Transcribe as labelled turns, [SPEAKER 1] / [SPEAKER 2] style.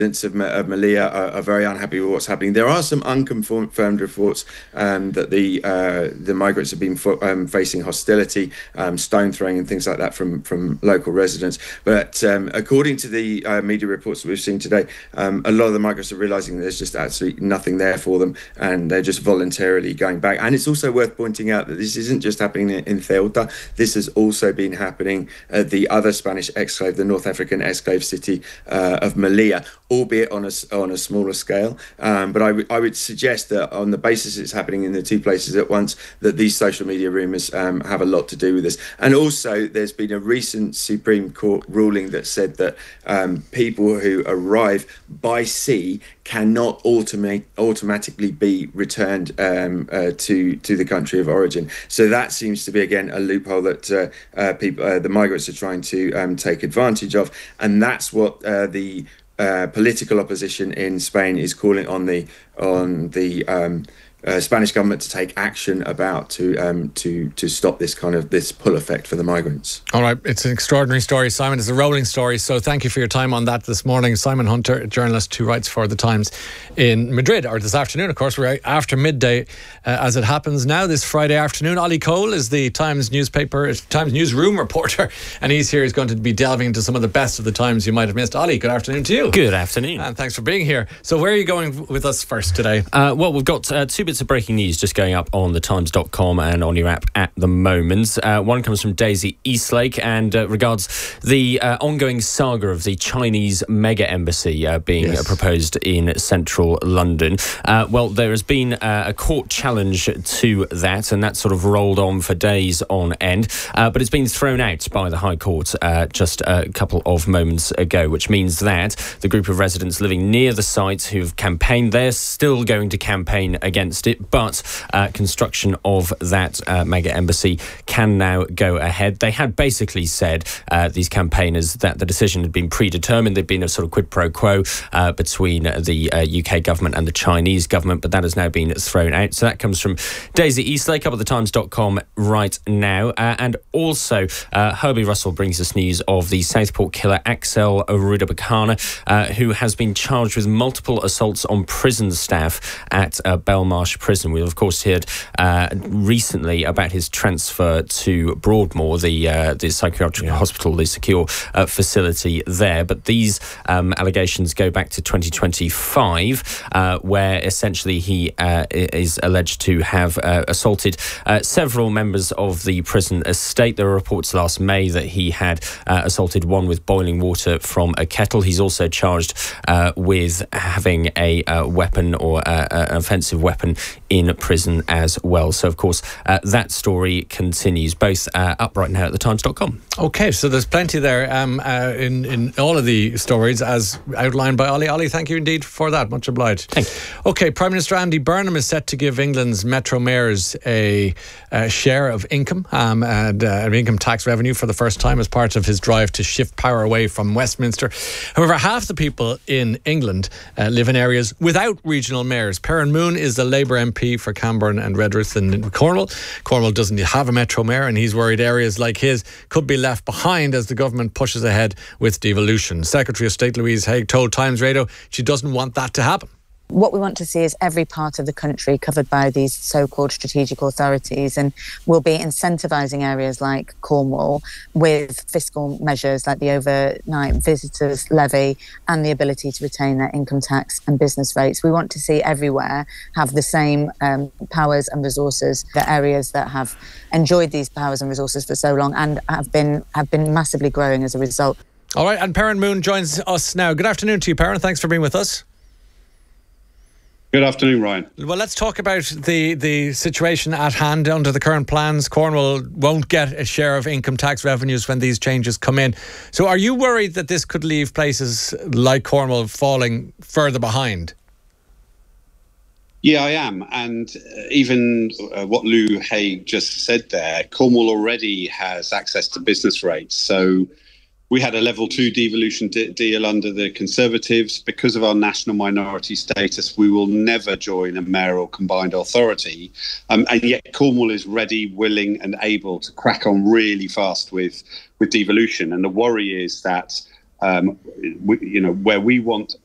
[SPEAKER 1] of Melilla are very unhappy with what's happening. There are some unconfirmed reports that the migrants have been facing hostility, stone throwing, and things like that from local residents. But according to the media reports that we've seen today, a lot of the migrants are realising there's just absolutely nothing there for them, and they're just voluntarily going back. And it's also worth pointing out that this isn't just happening in Ceuta. This has also been happening at the other Spanish exclave, the North African exclave city of Melilla, albeit on a smaller scale. But I would suggest that on the basis it's happening in the two places at once, that these social media rumours have a lot to do with this. And also, there's been a recent Supreme Court ruling that said that people who arrive by sea cannot automatically be returned to the country of origin. So that seems to be, again, a loophole that the migrants are trying to take advantage of. And that's what the political opposition in Spain is calling on the Spanish government to take action about to stop this pull effect for the migrants.
[SPEAKER 2] All right, it's an extraordinary story, Simon. It's a rolling story. So thank you for your time on that this morning. Simon Hunter, a journalist who writes for The Times in Madrid, or this afternoon, of course. We're after midday as it happens now this Friday afternoon. Ollie Cole is the Times newsroom reporter, and he's here. He's going to be delving into some of the best of the Times you might have missed. Ollie, good afternoon to you.
[SPEAKER 3] Good afternoon.
[SPEAKER 2] And thanks for being here. So where are you going with us first today?
[SPEAKER 3] Well, we've got two bits of breaking news just going up on thetimes.com and on your app at the moment. One comes from Daisy Eastlake and regards the ongoing saga of the Chinese mega embassy being proposed in central London. Well, there has been a court challenge to that, and that sort of rolled on for days on end. But it's been thrown out by the High Court just a couple of moments ago, which means that the group of residents living near the site who've campaigned, they're still going to campaign against it, but construction of that mega embassy can now go ahead. They had basically said, these campaigners, that the decision had been predetermined. There'd been a sort of quid pro quo between the UK government and the Chinese government, but that has now been thrown out. So that comes from Daisy Eastlake up at thetimes.com right now. And also, Herbie Russell brings us news of the Southport killer Axel Rudabakana, who has been charged with multiple assaults on prison staff at Belmarsh Prison. We've, of course, heard recently about his transfer to Broadmoor, the psychiatric hospital, the secure facility there. But these allegations go back to 2025, where essentially he is alleged to have assaulted several members of the prison estate. There were reports last May that he had assaulted one with boiling water from a kettle. He's also charged with having a weapon or an offensive weapon in prison as well. So, of course, that story continues, both up right now at thetimes.com.
[SPEAKER 2] OK, so there's plenty there in all of the stories as outlined by Ollie. Ollie, thank you indeed for that. Much obliged.
[SPEAKER 3] Thank you.
[SPEAKER 2] OK, Prime Minister Andy Burnham is set to give England's metro mayors a share of income and income tax revenue for the first time as part of his drive to shift power away from Westminster. However, half the people in England live in areas without regional mayors. Perrin Moon is the Labour MP for Camborne and Redruth in Cornwall. Cornwall doesn't have a metro mayor, and he's worried areas like his could be left behind as the government pushes ahead with devolution. Secretary of State Louise Haigh told Times Radio she doesn't want that to happen.
[SPEAKER 4] What we want to see is every part of the country covered by these so-called strategic authorities, and we'll be incentivising areas like Cornwall with fiscal measures like the overnight visitors levy and the ability to retain their income tax and business rates. We want to see everywhere have the same powers and resources. The areas that have enjoyed these powers and resources for so long and have been massively growing as a result.
[SPEAKER 2] All right, and Perrin Moon joins us now. Good afternoon to you, Perrin. Thanks for being with us.
[SPEAKER 5] Good afternoon, Ryan.
[SPEAKER 2] Well, let's talk about the situation at hand under the current plans. Cornwall won't get a share of income tax revenues when these changes come in. So are you worried that this could leave places like Cornwall falling further behind?
[SPEAKER 5] Yeah, I am. And even what Lou Haigh just said there, Cornwall already has access to business rates. So we had a level 2 devolution deal under the Conservatives. Because of our national minority status, we will never join a mayoral combined authority. And yet Cornwall is ready, willing and able to crack on really fast with devolution. And the worry is that, where we want